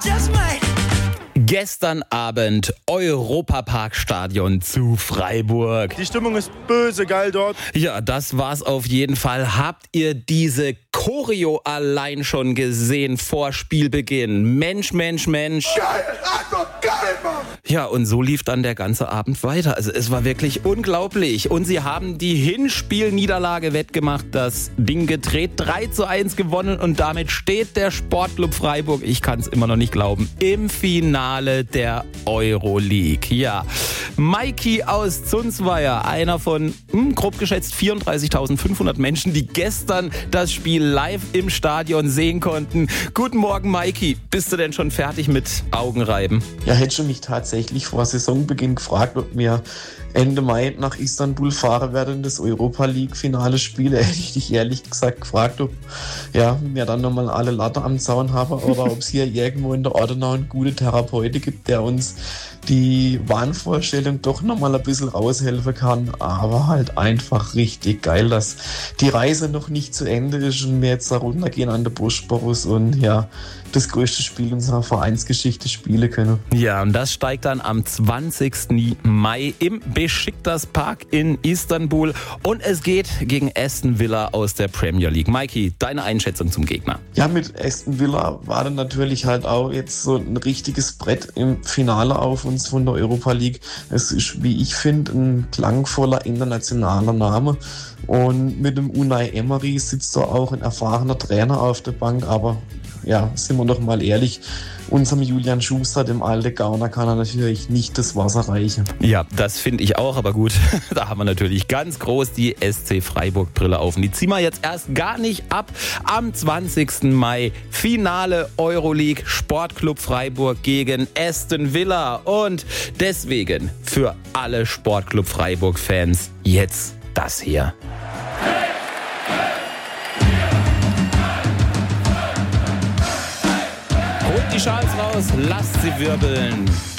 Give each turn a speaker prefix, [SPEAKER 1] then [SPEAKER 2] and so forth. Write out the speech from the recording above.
[SPEAKER 1] Gestern Abend Europaparkstadion zu Freiburg.
[SPEAKER 2] Die Stimmung ist böse geil dort.
[SPEAKER 1] Ja, das war's auf jeden Fall. Habt ihr diese Choreo allein schon gesehen vor Spielbeginn? Mensch.
[SPEAKER 2] Geil, also geil, Mann.
[SPEAKER 1] Ja, und so lief dann der ganze Abend weiter. Also es war wirklich unglaublich. Und sie haben die Hinspielniederlage wettgemacht, das Ding gedreht, 3:1 gewonnen und damit steht der Sportclub Freiburg, ich kann es immer noch nicht glauben, im Finale der Euroleague. Ja, Maiki aus Zunzweier, einer von grob geschätzt 34.500 Menschen, die gestern das Spiel live im Stadion sehen konnten. Guten Morgen, Maiki. Bist du denn schon fertig mit Augenreiben?
[SPEAKER 3] Ja, hätte mich tatsächlich vor Saisonbeginn gefragt, ob wir Ende Mai nach Istanbul fahren werden, das Europa-League-Finale spiele, hätte ich dich ehrlich gesagt gefragt, ob wir dann nochmal alle Latte am Zaun haben oder ob es hier irgendwo in der Ortenau einen guten Therapeuten gibt, der uns die Wahnvorstellung doch nochmal ein bisschen aushelfen kann. Aber halt einfach richtig geil, dass die Reise noch nicht zu Ende ist und wir jetzt da runtergehen an der Bosporus und das größte Spiel unserer Vereinsgeschichte spielen können.
[SPEAKER 1] Ja, und das steigt dann am 20. Mai im Besiktas Park in Istanbul und es geht gegen Aston Villa aus der Premier League. Maiki, deine Einschätzung zum Gegner?
[SPEAKER 3] Ja, mit Aston Villa war dann natürlich halt auch jetzt so ein richtiges Brett im Finale auf uns von der Europa League. Es ist, wie ich finde, ein klangvoller internationaler Name und mit dem Unai Emery sitzt da auch ein erfahrener Trainer auf der Bank, aber sind wir doch mal ehrlich, unserem Julian Schuster, dem alten Gauner, kann er natürlich nicht das Wasser reichen.
[SPEAKER 1] Ja, das finde ich auch, aber gut, da haben wir natürlich ganz groß die SC Freiburg-Brille auf. Und die ziehen wir jetzt erst gar nicht ab. Am 20. Mai Finale Euroleague, Sportclub Freiburg gegen Aston Villa. Und deswegen für alle Sportclub Freiburg-Fans jetzt das hier. Die Schals raus, lasst sie wirbeln.